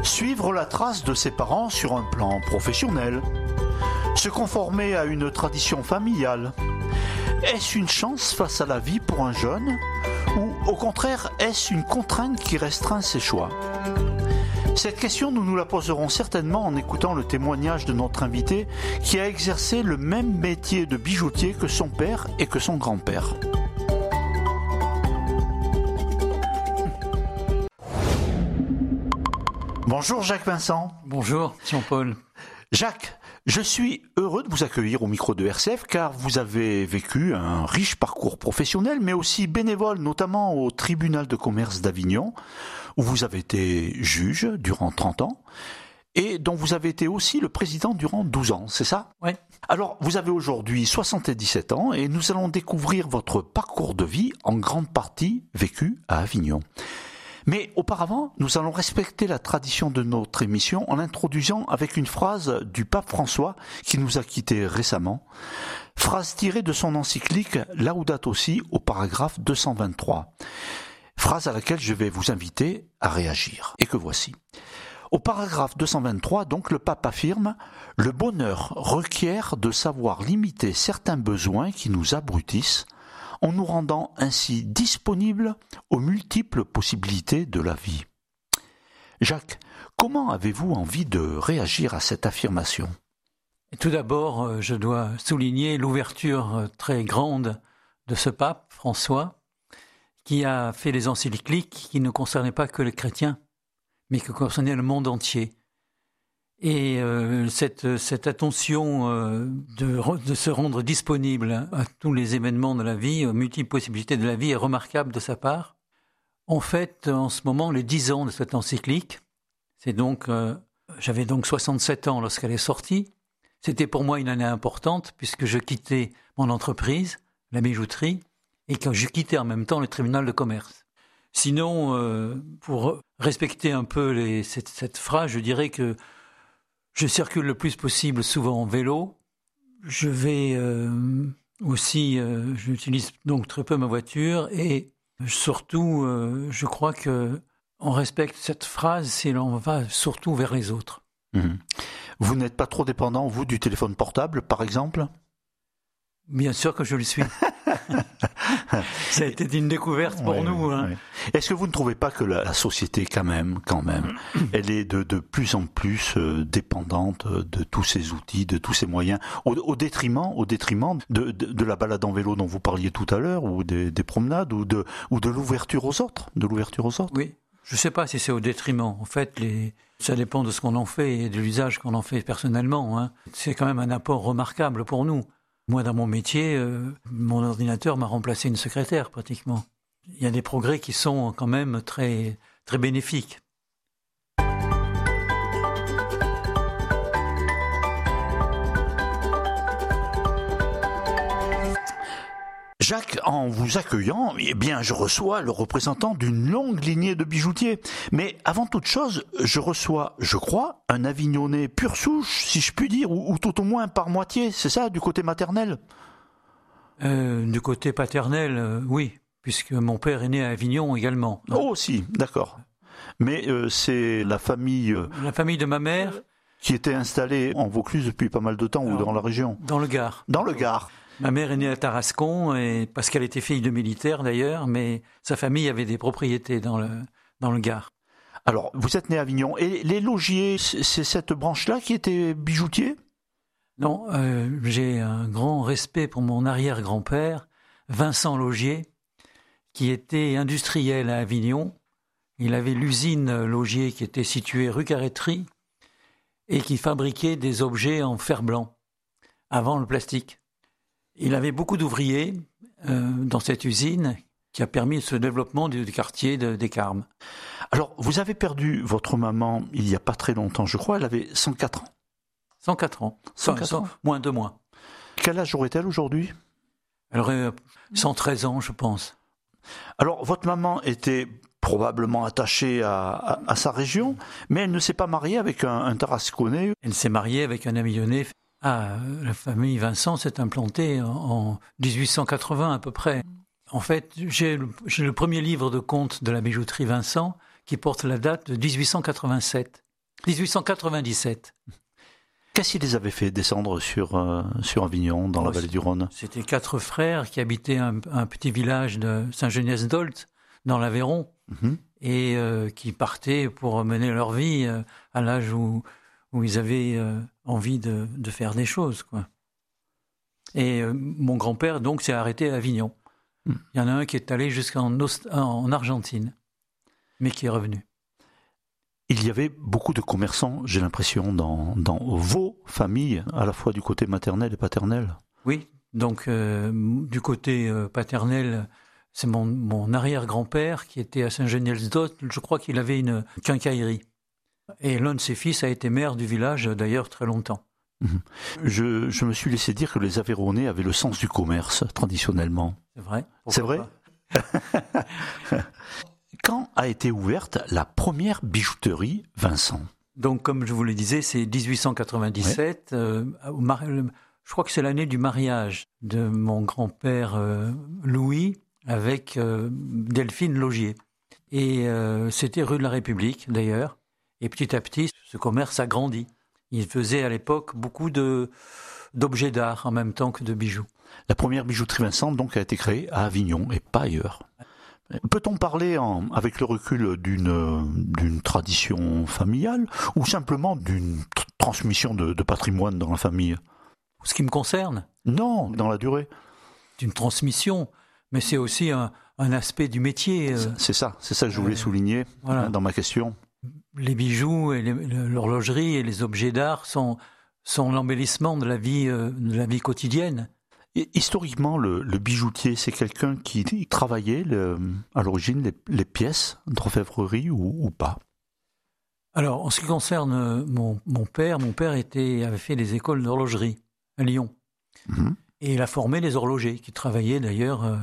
Suivre la trace de ses parents sur un plan professionnel. Se conformer à une tradition familiale. Est-ce une chance face à la vie pour un jeune? Ou au contraire, est-ce une contrainte qui restreint ses choix? Cette question, nous la poserons certainement en écoutant le témoignage de notre invité qui a exercé le même métier de bijoutier que son père et que son grand-père. Bonjour Jacques Vincent. Bonjour Jean-Paul. Jacques, je suis heureux de vous accueillir au micro de RCF car vous avez vécu un riche parcours professionnel mais aussi bénévole, notamment au tribunal de commerce d'Avignon où vous avez été juge durant 30 ans et dont vous avez été aussi le président durant 12 ans, c'est ça? Oui. Alors, vous avez aujourd'hui 77 ans et nous allons découvrir votre parcours de vie en grande partie vécu à Avignon. Mais auparavant, nous allons respecter la tradition de notre émission en l'introduisant avec une phrase du pape François qui nous a quittés récemment. Phrase tirée de son encyclique Laudato Si au paragraphe 223. Phrase à laquelle je vais vous inviter à réagir. Et que voici. Au paragraphe 223, donc, le pape affirme « Le bonheur requiert de savoir limiter certains besoins qui nous abrutissent en nous rendant ainsi disponibles aux multiples possibilités de la vie. » Jacques, comment avez-vous envie de réagir à cette affirmation? Tout d'abord, je dois souligner l'ouverture très grande de ce pape, François, qui a fait des encycliques qui ne concernaient pas que les chrétiens, mais qui concernaient le monde entier. Et cette attention de se rendre disponible à tous les événements de la vie, aux multiples possibilités de la vie est remarquable de sa part. On fête en ce moment les 10 ans de cette encyclique. C'est donc, j'avais donc 67 ans lorsqu'elle est sortie. C'était pour moi une année importante puisque je quittais mon entreprise, la bijouterie, et que je quittais en même temps le tribunal de commerce. Sinon, pour respecter un peu cette phrase, je dirais que je circule le plus possible souvent en vélo. Je vais aussi, j'utilise donc très peu ma voiture et surtout, je crois que on respecte cette phrase si l'on va surtout vers les autres. Mmh. Vous n'êtes pas trop dépendant, vous, du téléphone portable, par exemple? Bien sûr que je le suis. Ça a été une découverte pour nous. Hein. Oui. Est-ce que vous ne trouvez pas que la société, quand même, elle est de plus en plus dépendante de tous ces outils, de tous ces moyens, au détriment de la balade en vélo dont vous parliez tout à l'heure, ou des promenades, ou de l'ouverture aux autres, Oui, je ne sais pas si c'est au détriment. En fait, ça dépend de ce qu'on en fait et de l'usage qu'on en fait personnellement. Hein. C'est quand même un apport remarquable pour nous. Moi, dans mon métier, mon ordinateur m'a remplacé une secrétaire, pratiquement. Il y a des progrès qui sont quand même très, très bénéfiques. Jacques, en vous accueillant, eh bien, je reçois le représentant d'une longue lignée de bijoutiers. Mais avant toute chose, je reçois, je crois, un Avignonnais pure souche, si je puis dire, ou tout au moins par moitié, c'est ça, du côté maternel? Du côté paternel, oui, puisque mon père est né à Avignon également. Oh, si, d'accord. Mais c'est la famille... La famille de ma mère... Qui était installée en Vaucluse depuis pas mal de temps, ou dans la région? Dans le Gard. Dans le Gard. Ma mère est née à Tarascon, parce qu'elle était fille de militaire d'ailleurs, mais sa famille avait des propriétés dans le Gard. Alors, vous êtes né à Avignon. Et les Laugier, c'est cette branche-là qui était bijoutier? Non, j'ai un grand respect pour mon arrière-grand-père, Vincent Laugier, qui était industriel à Avignon. Il avait l'usine Laugier qui était située rue Carrêterie et qui fabriquait des objets en fer blanc, avant le plastique. Il avait beaucoup d'ouvriers dans cette usine qui a permis ce développement du quartier des Carmes. Alors, vous avez perdu votre maman il n'y a pas très longtemps, je crois, elle avait 104 ans. 104 ans. 104 ans. Moins 2 mois. Quel âge aurait-elle aujourd'hui? Elle aurait 113 ans, je pense. Alors, votre maman était probablement attachée à sa région, mais elle ne s'est pas mariée avec un Tarasconnais. Elle s'est mariée avec un Avignonnais. La famille Vincent s'est implantée en 1880 à peu près. En fait, j'ai le premier livre de contes de la bijouterie Vincent qui porte la date de 1887. 1897. Qu'est-ce qui les avait fait descendre sur Avignon, dans la vallée du Rhône? C'était 4 frères qui habitaient un petit village de Saint-Geniès-d'Olt, dans l'Aveyron, et qui partaient pour mener leur vie à l'âge où ils avaient envie de faire des choses, quoi. Et mon grand-père, donc, s'est arrêté à Avignon. Il y en a un qui est allé en Argentine, mais qui est revenu. Il y avait beaucoup de commerçants, j'ai l'impression, dans vos familles, à la fois du côté maternel et paternel. Oui, donc du côté paternel, c'est mon arrière-grand-père qui était à Saint-Geniès-d'Olt. Je crois qu'il avait une quincaillerie. Et l'un de ses fils a été maire du village, d'ailleurs, très longtemps. Je me suis laissé dire que les Aveyronnais avaient le sens du commerce, traditionnellement. C'est vrai. C'est vrai. Quand a été ouverte la première bijouterie Vincent? Donc, comme je vous le disais, c'est 1897. Ouais. Je crois que c'est l'année du mariage de mon grand-père Louis avec Delphine Laugier. Et c'était rue de la République, d'ailleurs. Et petit à petit, ce commerce a grandi. Il faisait à l'époque beaucoup d'objets d'art en même temps que de bijoux. La première bijouterie Vincent donc a été créée à Avignon et pas ailleurs. Peut-on parler avec le recul d'une tradition familiale ou simplement d'une transmission de patrimoine dans la famille? Ce qui me concerne? Non, dans la durée. D'une transmission, mais c'est aussi un aspect du métier. C'est ça que je voulais souligner dans ma question. Les bijoux et l'horlogerie et les objets d'art sont l'embellissement de la vie quotidienne. Et historiquement, le bijoutier, c'est quelqu'un qui travaillait à l'origine les pièces d'orfèvrerie ou pas? Alors, en ce qui concerne mon père avait fait des écoles d'horlogerie à Lyon. Et il a formé des horlogers qui travaillaient d'ailleurs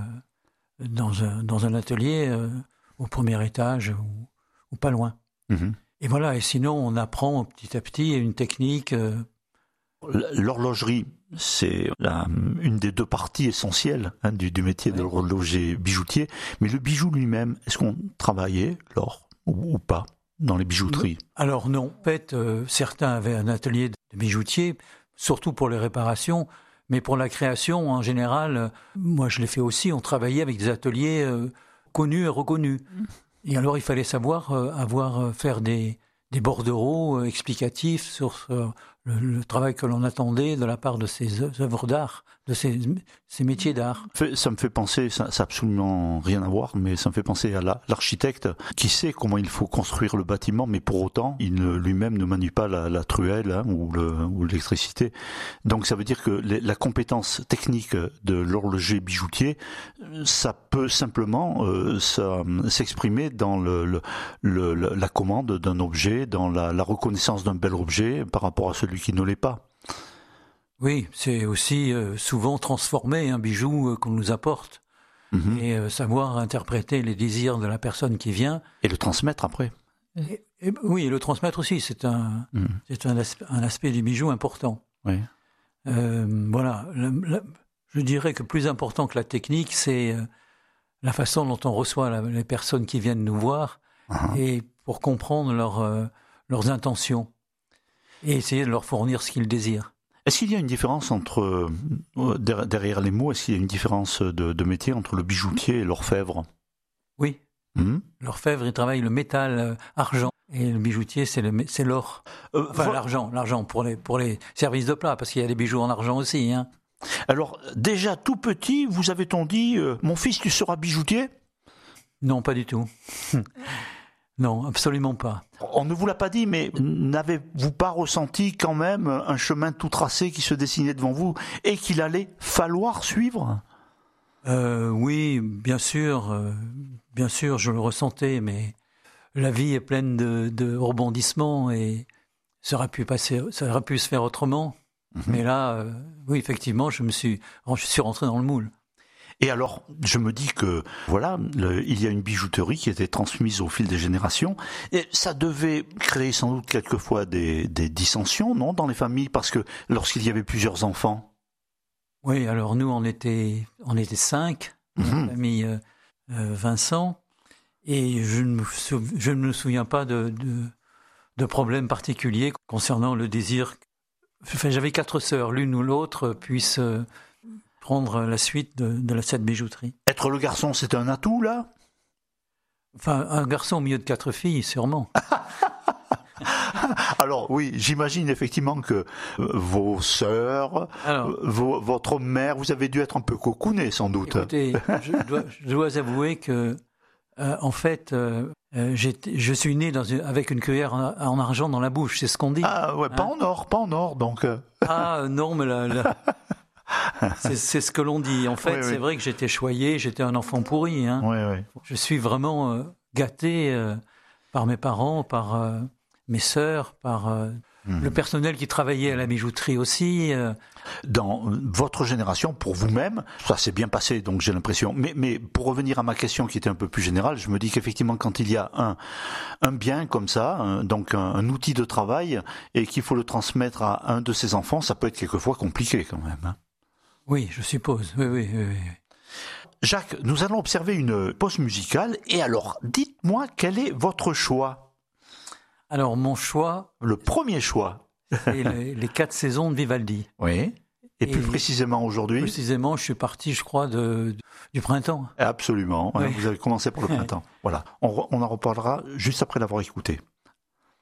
dans un atelier au premier étage ou pas loin. Et voilà, et sinon on apprend petit à petit une technique. L'horlogerie, c'est une des deux parties essentielles du métier de l'horloger bijoutier. Mais le bijou lui-même, est-ce qu'on travaillait l'or ou pas dans les bijouteries? Alors non, en fait, certains avaient un atelier de bijoutier, surtout pour les réparations, mais pour la création en général, moi je l'ai fait aussi, on travaillait avec des ateliers connus et reconnus. Et alors il fallait savoir faire des bordereaux explicatifs sur le travail que l'on attendait de la part de ces œuvres d'art, de ces métiers d'art. Ça me fait penser, ça n'a absolument rien à voir, mais ça me fait penser à l'architecte qui sait comment il faut construire le bâtiment, mais pour autant, il lui-même ne manie pas la truelle ou l'électricité. Donc ça veut dire que la compétence technique de l'horloger bijoutier, ça peut simplement s'exprimer dans la commande d'un objet, dans la reconnaissance d'un bel objet par rapport à celui qui ne l'est pas. Oui, c'est aussi souvent transformer un bijou qu'on nous apporte et savoir interpréter les désirs de la personne qui vient. Et le transmettre après. Oui, et le transmettre aussi, c'est un aspect du bijou important. Oui. Voilà, je dirais que plus important que la technique, c'est la façon dont on reçoit les personnes qui viennent nous voir et pour comprendre leurs intentions et essayer de leur fournir ce qu'ils désirent. Est-ce qu'il y a une différence entre, derrière les mots, est-ce qu'il y a une différence de métier entre le bijoutier et l'orfèvre? Oui. L'orfèvre, il travaille le métal argent et le bijoutier, c'est l'or. Enfin, l'argent pour les services de plats, parce qu'il y a des bijoux en argent aussi. Hein. Alors, déjà tout petit, vous avait-on dit « Mon fils, tu seras bijoutier » ? Non, pas du tout. Non, absolument pas. On ne vous l'a pas dit, mais n'avez-vous pas ressenti quand même un chemin tout tracé qui se dessinait devant vous et qu'il allait falloir suivre ? Oui, bien sûr, je le ressentais, mais la vie est pleine de rebondissements et ça aurait pu se faire autrement. Mais là, oui, effectivement, je suis rentré dans le moule. Et alors, je me dis que, voilà, il y a une bijouterie qui était transmise au fil des générations, et ça devait créer sans doute quelquefois des dissensions, non, dans les familles, parce que lorsqu'il y avait plusieurs enfants. Oui, alors nous, on était 5, la famille Vincent, et je ne me souviens pas de de problèmes particuliers concernant le désir. Enfin, j'avais 4 sœurs, l'une ou l'autre puisse prendre la suite de cette bijouterie. Être le garçon, c'est un atout, là? Enfin, un garçon au milieu de 4 filles, sûrement. Alors oui, j'imagine effectivement que vos sœurs, votre mère, vous avez dû être un peu cocooné sans doute. Écoutez, je dois avouer que, en fait, je suis né avec une cuillère en argent dans la bouche, c'est ce qu'on dit. Ah ouais, pas en or, donc. Ah non, mais c'est ce que l'on dit. En fait, c'est vrai que j'étais choyé, j'étais un enfant pourri. Hein. Oui. Je suis vraiment gâté par mes parents, par mes sœurs, par le personnel qui travaillait à la bijouterie aussi. Dans votre génération, pour vous-même, ça s'est bien passé, donc j'ai l'impression. Mais pour revenir à ma question qui était un peu plus générale, je me dis qu'effectivement, quand il y a un bien comme ça, donc un outil de travail, et qu'il faut le transmettre à un de ses enfants, ça peut être quelquefois compliqué quand même. Hein. Oui, je suppose. Oui. Jacques, nous allons observer une pause musicale. Et alors, dites-moi, quel est votre choix ? Alors, mon choix... Le premier choix. C'est les 4 saisons de Vivaldi. Oui. Et plus précisément aujourd'hui ? Précisément, je suis parti, je crois, du printemps. Absolument. Oui. Vous avez commencé par le printemps. Voilà. On en reparlera juste après l'avoir écouté.